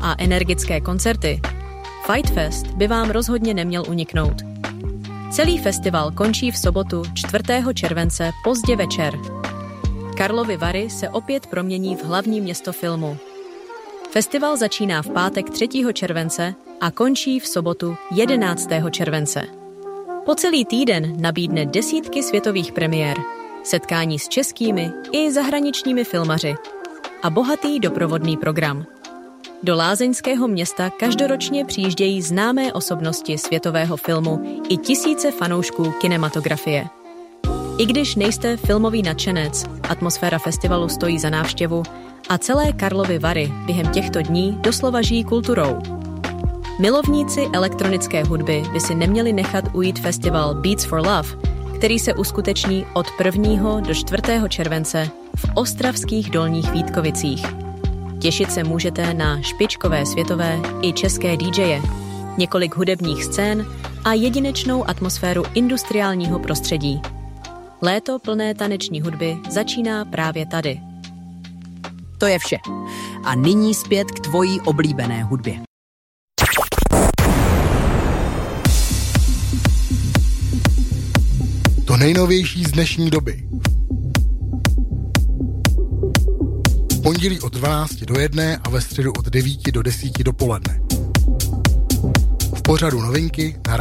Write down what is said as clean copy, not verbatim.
a energické koncerty, Fight Fest by vám rozhodně neměl uniknout. Celý festival končí v sobotu 4. července pozdě večer. Karlovy Vary se opět promění v hlavní město filmu. Festival začíná v pátek 3. července a končí v sobotu 11. července. Po celý týden nabídne desítky světových premiér, setkání s českými i zahraničními filmaři a bohatý doprovodný program. Do lázeňského města každoročně přijíždějí známé osobnosti světového filmu i tisíce fanoušků kinematografie. I když nejste filmový nadšenec, atmosféra festivalu stojí za návštěvu a celé Karlovy Vary během těchto dní doslova žijí kulturou. Milovníci elektronické hudby by si neměli nechat ujít festival Beats for Love, který se uskuteční od 1. do 4. července v ostravských Dolních Vítkovicích. Těšit se můžete na špičkové světové i české DJe, několik hudebních scén a jedinečnou atmosféru industriálního prostředí. Léto plné taneční hudby začíná právě tady. To je vše. A nyní zpět k tvojí oblíbené hudbě. To nejnovější z dnešní doby. V pondělí od 12 do 1 a ve středu od 9 do 10 dopoledne. V pořadu novinky na